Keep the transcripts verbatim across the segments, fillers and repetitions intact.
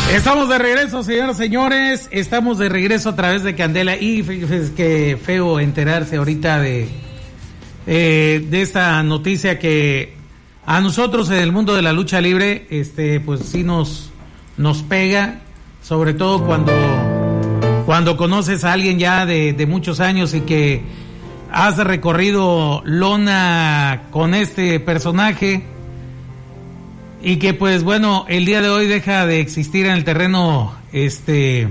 Estamos de regreso, señoras y señores. Estamos de regreso a través de Candela. Y es que feo enterarse ahorita de, eh, de esta noticia que a nosotros en el mundo de la lucha libre, este, pues sí nos, nos pega, sobre todo cuando, cuando conoces a alguien ya de, de muchos años y que has recorrido lona con este personaje. Y que pues bueno, el día de hoy deja de existir en el terreno, este,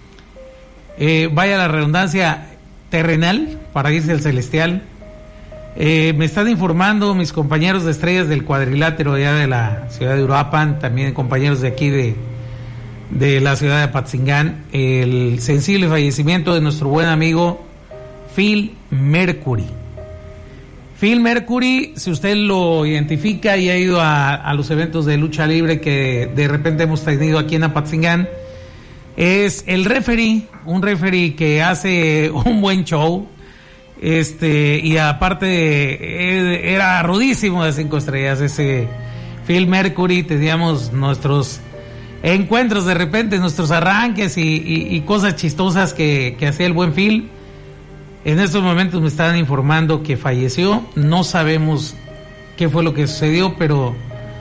eh, vaya la redundancia, terrenal, para irse al celestial. Eh, me están informando mis compañeros de Estrellas del Cuadrilátero allá de la ciudad de Uruapan, también compañeros de aquí de, de la ciudad de Apatzingán, el sensible fallecimiento de nuestro buen amigo Phil Mercury. Phil Mercury, si usted lo identifica y ha ido a, a los eventos de lucha libre que de repente hemos tenido aquí en Apatzingán, es el referee, un referee que hace un buen show, este, y aparte era rudísimo de cinco estrellas ese Phil Mercury. Teníamos nuestros encuentros de repente, nuestros arranques y, y, y cosas chistosas que, que hacía el buen Phil. En estos momentos me estaban informando que falleció. No sabemos qué fue lo que sucedió, pero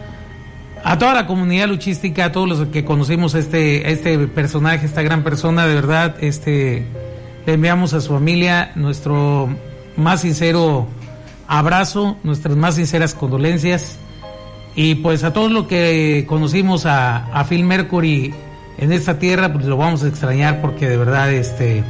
a toda la comunidad luchística, a todos los que conocimos este este personaje, esta gran persona, de verdad, este le enviamos a su familia nuestro más sincero abrazo, nuestras más sinceras condolencias, y pues a todos los que conocimos a, a Phil Mercury en esta tierra, pues lo vamos a extrañar porque de verdad este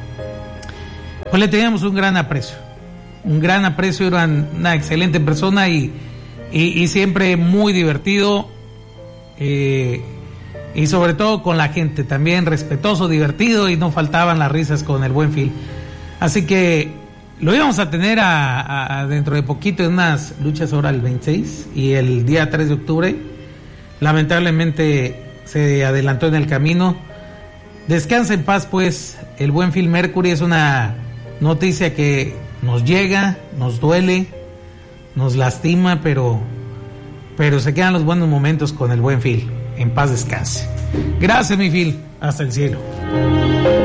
pues le teníamos un gran aprecio, un gran aprecio, era una excelente persona y, y, y siempre muy divertido, eh, y sobre todo con la gente, también respetuoso, divertido, y no faltaban las risas con el buen Phil. Así que lo íbamos a tener a, a dentro de poquito en unas luchas ahora el veintiséis y el día tres de octubre, lamentablemente se adelantó en el camino. Descansa en paz pues el buen Phil Mercury. Es una noticia que nos llega, nos duele, nos lastima, pero pero se quedan los buenos momentos con el buen Phil. En paz descanse. Gracias, mi Phil. Hasta el cielo.